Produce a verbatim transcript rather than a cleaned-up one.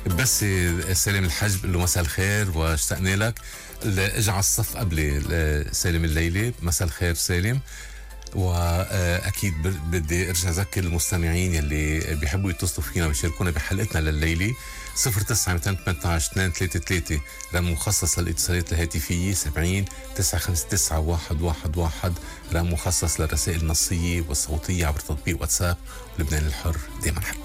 بس سالم الحج بقول له مساء الخير واشتقنا لك. اجى على الصف قبلي سالم الليلي، مساء الخير سالم. واكيد بدي ارجع اذكر المستمعين يلي بيحبوا يتصلوا فينا ويشاركونا بحلقتنا لليله صفر تسعة مئتين وثمانية عشر اثنين ثلاثة ثلاثة، رقم مخصص للاتصالات الهاتفيه سبعين تسعة خمسة تسعة واحد واحد واحد، رقم مخصص للرسائل النصيه والصوتيه عبر تطبيق واتساب. ولبنان الحر دائما حتى